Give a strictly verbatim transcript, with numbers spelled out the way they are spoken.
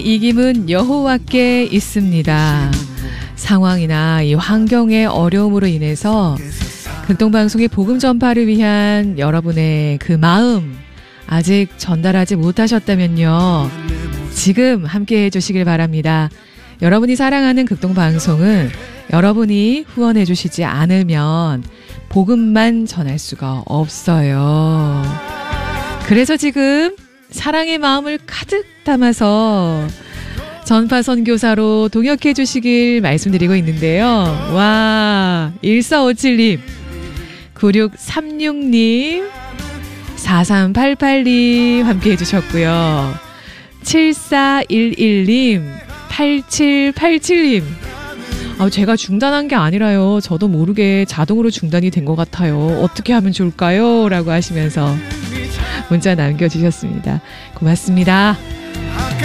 이김은 여호와께 있습니다. 상황이나 이 환경의 어려움으로 인해서 극동방송의 복음 전파를 위한 여러분의 그 마음 아직 전달하지 못하셨다면요. 지금 함께 해주시길 바랍니다. 여러분이 사랑하는 극동방송은 여러분이 후원해 주시지 않으면 복음만 전할 수가 없어요. 그래서 지금 사랑의 마음을 가득 담아서 전파 선교사로 동역해 주시길 말씀드리고 있는데요. 와, 일사오칠 님, 구육삼육 님, 사삼팔팔 님 함께 해주셨고요. 칠사일일 님, 팔칠팔칠 님. 아, 제가 중단한 게 아니라요. 저도 모르게 자동으로 중단이 된 것 같아요. 어떻게 하면 좋을까요? 라고 하시면서 문자 남겨주셨습니다. 고맙습니다.